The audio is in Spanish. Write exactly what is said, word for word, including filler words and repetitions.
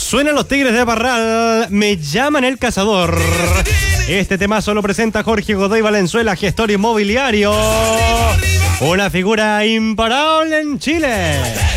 Suenan los Tigres de Parral, me llaman el cazador. Este temazo lo presenta Jorge Godoy Valenzuela, gestor inmobiliario. Una figura imparable en Chile.